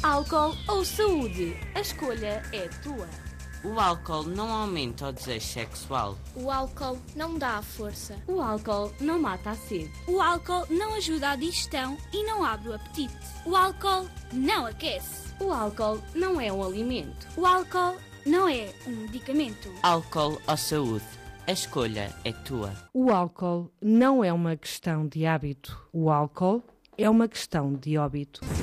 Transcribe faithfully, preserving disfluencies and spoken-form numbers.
Álcool ou saúde? A escolha é tua. O álcool não aumenta o desejo sexual. O álcool não dá a força. O álcool não mata a sede. O álcool não ajuda à digestão e não abre o apetite. O álcool não aquece. O álcool não é um alimento. O álcool não é um medicamento. Álcool ou saúde? A escolha é tua. O álcool não é uma questão de hábito. O álcool é uma questão de óbito.